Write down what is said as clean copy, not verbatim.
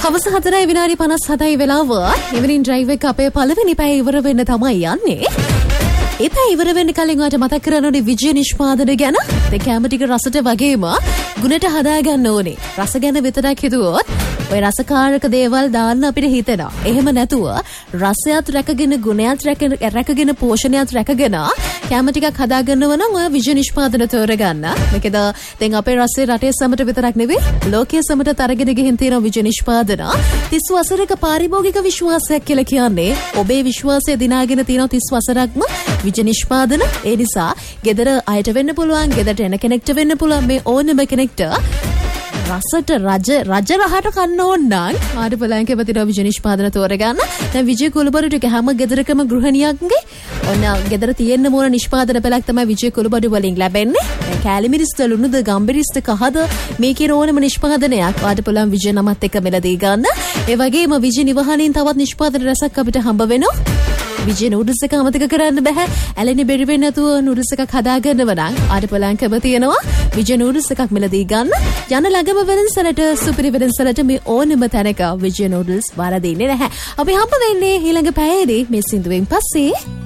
හවස 4:57 වෙලාව. ඉවනින් ඩ්‍රයිව් එක අපේ පළවෙනි පැය ඉවර වෙන්න තමයි යන්නේ. ඒ පැය ඉවර වෙන්න කලින් ඔයාලට මතක් කරගන්න විජය නිෂ්පාදන ගැන. ඒ කැම ටික රසට වගේම ගුණට හදාගන්න ඕනේ. රස ගැන විතරක් හිතුවොත් ඔය රසකාරක දේවල් දාන්න අපිට හිතෙනවා. එහෙම නැතුව රසයත් රැකගෙන ගුණයත් රැකගෙන පෝෂණයත් රැකගෙන කැම ටිකක් හදාගන්නව නම් ඔය විජය නිෂ්පාදන තෝරගන්න. මේකද දැන් අපේ රසයේ රටේ සමට විතරක් නෙවෙයි ලෝකයේ සමට අරගෙන ගිහින් තියෙන විජය නිෂ්පාදන 30 වසරක පාරිභෝගික විශ්වාසයක් කියලා කියන්නේ. ඔබේ විශ්වාසය දිනාගෙන තියෙන 30 වසරක්ම විජය නිෂ්පාදන. ඒ නිසා ගෙදර අයට වෙන්න පුළුවන්, ගෙදරට එන කෙනෙක්ට වෙන්න පුළුවන්, මේ ඕනම කෙනෙක්ට රසට රජ රහට කන්න ඕන නම් ආඩ බලයන් කැමතිද විජය නිෂ්පාදන තෝරගන්න. දැන් විජය කුළුබඩු ටික හැම ගෙදරකම ගෘහණියක්ගේ ඔන්න ගෙදර තියෙන්න ඕන නිෂ්පාදන පළක් තමයි විජය කුළුබඩු වලින් ලැබෙන්නේ. කෑලි මිරිස් ලුණුද ගම්බිරිස්ද කහද මේකේ ඕනම නිෂ්පාදනයක් ආඩ බලයන් විජය නමත් එක්ක මෙලදී ගන්න. ඒ වගේම විජය නිවහනින් තවත් නිෂ්පාදන රසක් අපිට හම්බ වෙනවා. විජය නූඩල්ස් එක අමතක කරන්න බෑ. ඇලෙන්නේ බැරි වෙන්නේ නැතුව නූඩල්ස් එකක් හදාගන්නව නම් ආඩ බලංකම තියෙනවා. විජය නූඩල්ස් එකක් මෙලදී ගන්න. යන ළඟම වෙනසලට සුපිරි වෙනසලට මේ ඕනෙම තැනක විජය නූඩල්ස් වරදින්නේ නැහැ. අපි හම්බ වෙන්නේ ඊළඟ පැයේදී මේ සින්දුවෙන් පස්සේ.